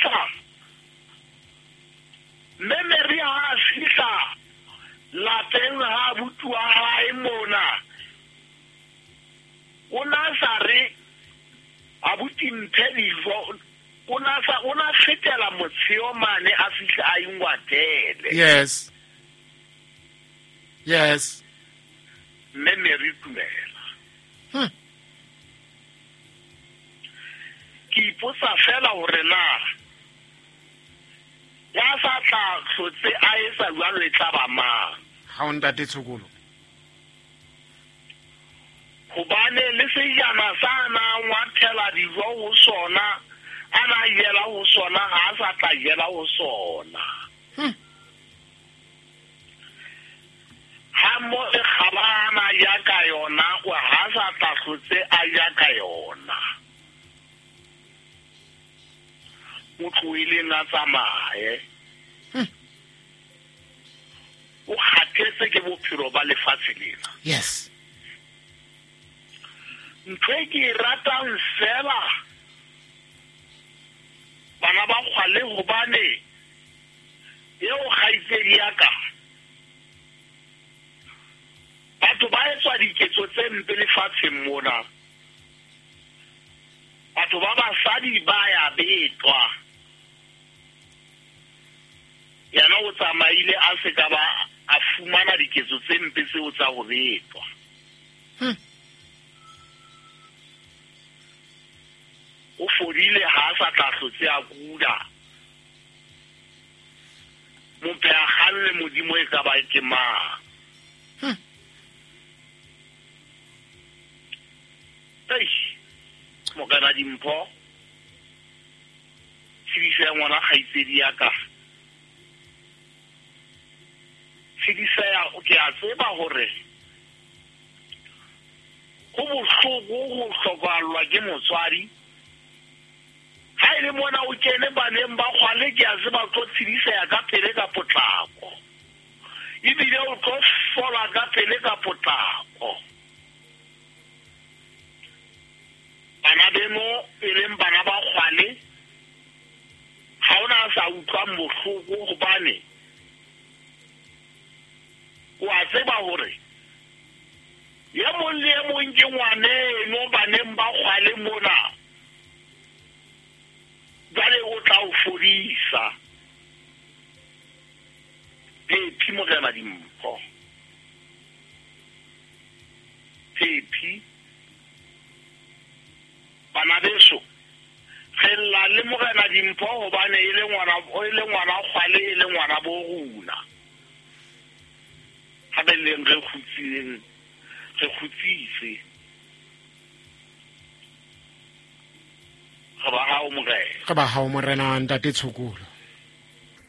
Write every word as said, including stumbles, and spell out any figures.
tla mme Mary ha fihla lapeng ha abuti wa hae mona o na sa re abuti mphe dijo o na sa o na fetela motsheo mane a fihla a ingwatele. Yes. Yes. mme Mary tumela. Hmm. Ke ipotsa fela hore na ya sa tla hlotse a etsa jwalo e tla ba mang. Ha o ntate Tshokolo. Hobane le sejana sa na ngwathela dijo ho sona ana yela ho sona ha sa tla yela ho sona. Hmm. Ha mo e khabana ya ka yona o ha sa tla hlotse a ya ka yona. Motho ile na tsamaye. Hmm. O khathetse ke bophelo ba lefatshe lena. Yes. Ntwe ke ratang fela bana ba khwale hobane eo khaitsedi ya ka batho ba etswa diketso tse mpe lefatsheng mona. Batho ba basadi ba ya betwa yana o tsamaile a se ka ba a fumana diketso tse mpe tseo tsa go betwa. Hmm. O fodile ha sa tla hlotse a kuda mo pe a khalle modimo e ka ba ke ma. Hmm. Ei mo kana dimpho tshedisa ngwana khaitsedi ya ka tshedisa ya o ke a tseba hore go bohloko go hlokwalwa ke motswadi. Ha ile mona o kene baneng ba khwale ke a tseba tlo tshedisa ya ka pele ka potlako ebile o tlo fola ka pele ka potlako. Bana beno e leng bana ba khwale ha ona sa utlwa bohloko hobane o a tseba hore ya mo le mo nke ngwane no baneng ba khwale mona jale o tla o fodisa. Pepi mo kana dimpho Pepi bana beso khella le mo kana dimpho hobane ile ngwana o ile ngwana khwale ile ngwana bo runa ha be le re khutsing re khutsise ga ba ha o mo re Ga ba ha o morena ntate Tshokolo.